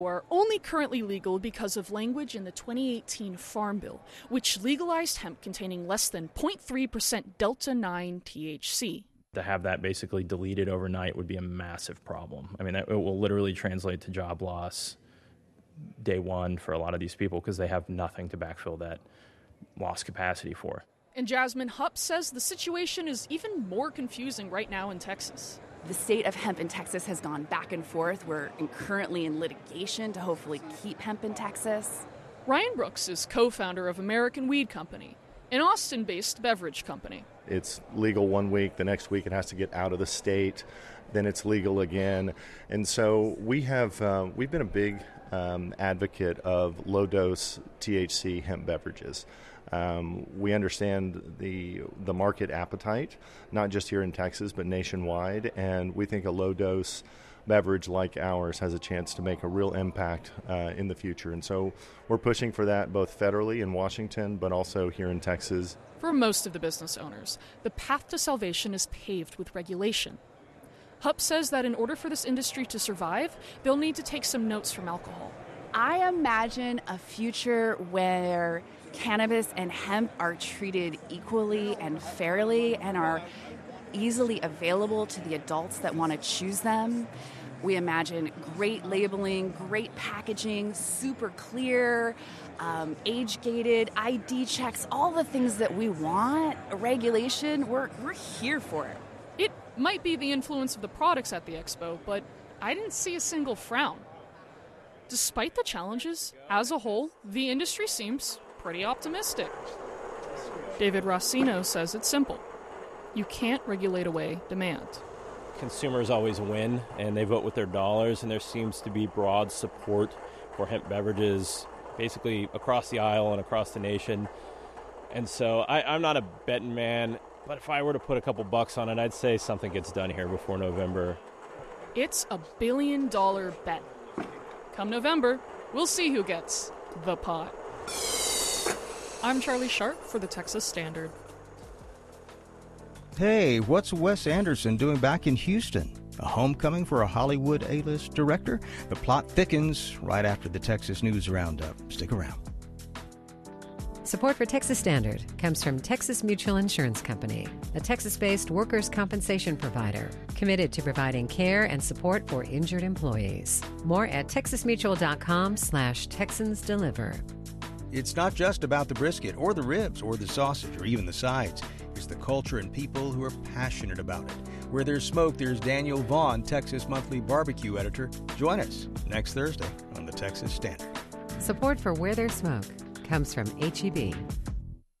are only currently legal because of language in the 2018 Farm Bill, which legalized hemp containing less than 0.3% Delta-9 THC. To have that basically deleted overnight would be a massive problem. I mean, it will literally translate to job loss day one for a lot of these people because they have nothing to backfill that lost capacity for. And Jasmine Hupp says the situation is even more confusing right now in Texas. The state of hemp in Texas has gone back and forth. We're currently in litigation to hopefully keep hemp in Texas. Ryan Brooks is co-founder of American Weed Company, an Austin-based beverage company. It's legal 1 week, the next week it has to get out of the state, then it's legal again. And so we've been a big advocate of low-dose THC hemp beverages. We understand the market appetite, not just here in Texas, but nationwide, and we think a low-dose beverage like ours has a chance to make a real impact in the future. And so we're pushing for that both federally in Washington, but also here in Texas. For most of the business owners, the path to salvation is paved with regulation. Hupp says that in order for this industry to survive, they'll need to take some notes from alcohol. I imagine a future where cannabis and hemp are treated equally and fairly and are easily available to the adults that want to choose them. We imagine great labeling, great packaging, super clear, age-gated, ID checks, all the things that we want. Regulation, we're here for it. It might be the influence of the products at the expo, but I didn't see a single frown. Despite the challenges, as a whole, the industry seems pretty optimistic. David Rossino says it's simple. You can't regulate away demand. Consumers always win, and they vote with their dollars, and there seems to be broad support for hemp beverages basically across the aisle and across the nation. And so I'm not a betting man, but if I were to put a couple bucks on it, I'd say something gets done here before November. It's a $1 billion bet. Come November, we'll see who gets the pot. I'm Charlie Sharp for the Texas Standard. Hey, what's Wes Anderson doing back in Houston? A homecoming for a Hollywood A-list director? The plot thickens right after the Texas News Roundup. Stick around. Support for Texas Standard comes from Texas Mutual Insurance Company, a Texas-based workers' compensation provider committed to providing care and support for injured employees. More at texasmutual.com/TexansDeliver. It's not just about the brisket or the ribs or the sausage or even the sides. It's the culture and people who are passionate about it. Where there's smoke, there's Daniel Vaughn, Texas Monthly Barbecue Editor. Join us next Thursday on the Texas Standard. Support for Where There's Smoke comes from H-E-B,